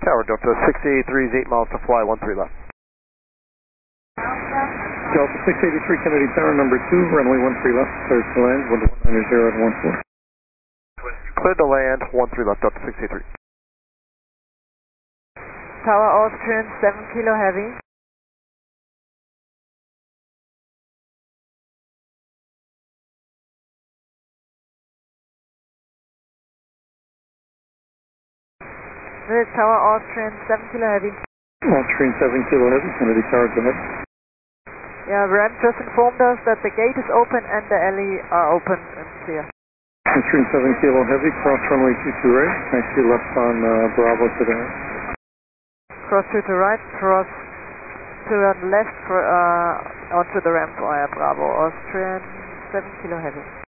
Tower Delta 683 is 8 miles to fly, 13 left. Delta 683 Kennedy Tower, number 2, runway 13 left, cleared to land, 1190 at 14. Cleared to land, 13 left, Delta 683. Tower Austrian, 7 kilo heavy. This is Tower Austrian, 7 kilo heavy. Austrian 7 kilo heavy, Kennedy Tower, go ahead. Yeah, Ram just informed us that the gate is open and the alley are open and clear. Austrian 7 kilo heavy, cross runway 22 right, taxi left on Bravo to the right. Cross to right, cross to the left for, onto the ramp via Bravo. Austrian 7 kilo heavy.